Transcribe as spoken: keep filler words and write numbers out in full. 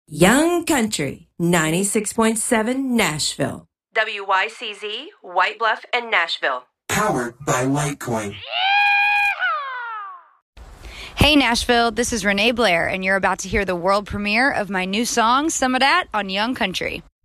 Young Country, ninety-six point seven Nashville. W Y C Z, White Bluff and Nashville. Powered by Litecoin. Hey Nashville, this is Renee Blair, and you're about to hear the world premiere of my new song, Some of That, on Young Country.